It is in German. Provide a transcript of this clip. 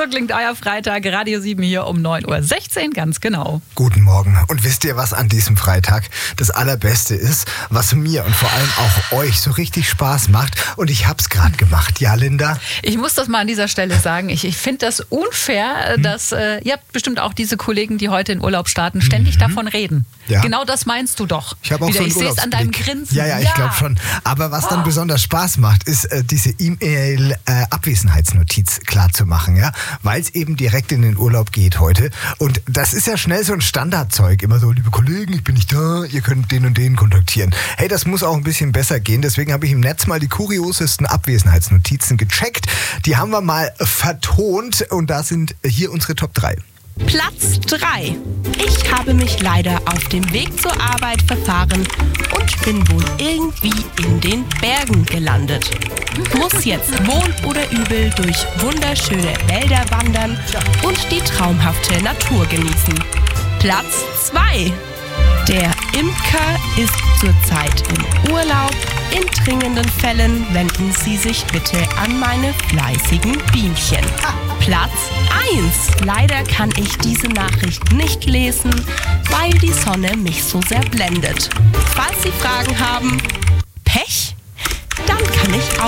klingt euer Freitag, Radio 7 hier um 9.16 Uhr, ganz genau. Guten Morgen. Und wisst ihr, was an diesem Freitag das Allerbeste ist? Was mir und vor allem auch euch so richtig Spaß macht. Und ich hab's gerade gemacht. Ja, Linda? Ich muss das mal an dieser Stelle sagen. Ich finde das unfair, dass ihr habt bestimmt auch diese Kollegen, die heute in Urlaub starten, ständig davon reden. Ja. Genau das meinst du doch. Ich habe auch so einen ich sehe es an deinem Urlaubsblick. Grinsen. Ja, ich glaube schon. Aber was dann besonders Spaß macht, ist diese E-Mail-Abwesenheitsnotiz klar zu machen, ja, weil es eben direkt in den Urlaub geht heute. Und das ist ja schnell so ein Standardzeug. Immer so, liebe Kollegen, ich bin nicht da, ihr könnt den und den kontaktieren. Hey, das muss auch ein bisschen besser gehen. Deswegen habe ich im Netz mal die kuriosesten Abwesenheitsnotizen gecheckt. Die haben wir mal vertont und da sind hier unsere Top 3. Platz 3. Ich habe mich leider auf dem Weg zur Arbeit verfahren und bin wohl irgendwie in den Bergen gelandet. Muss jetzt wohl oder übel durch wunderschöne Wälder wandern und die traumhafte Natur genießen. Platz 2. Der Imker ist zurzeit im Urlaub. In dringenden Fällen wenden Sie sich bitte an meine fleißigen Bienchen. Platz 1. Leider kann ich diese Nachricht nicht lesen, weil die Sonne mich so sehr blendet. Falls Sie Fragen haben, Pech, dann kann ich auch